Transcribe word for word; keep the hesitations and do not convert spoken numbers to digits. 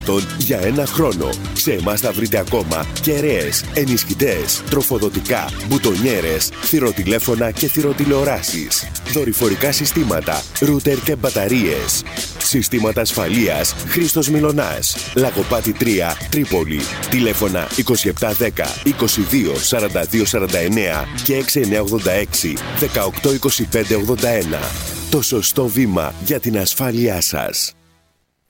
για ένα χρόνο. Σε εμάς θα βρείτε ακόμα κεραίες, ενισχυτές, τροφοδοτικά, μπουτονιέρες, θηροτηλέφωνα και θηροτηλεοράσεις, δορυφορικά συστήματα, ρούτερ και μπαταρίες. Συστήματα ασφαλείας Χρήστος Μιλωνάς, Λαγοπάτη τρία, Τρίπολη. Τηλέφωνα είκοσι επτά δέκα είκοσι δύο σαράντα δύο σαράντα εννέα και έξι εννιά ογδόντα έξι δεκαοκτώ είκοσι πέντε ογδόντα ένα. Το σωστό βήμα για την ασφάλειά σας.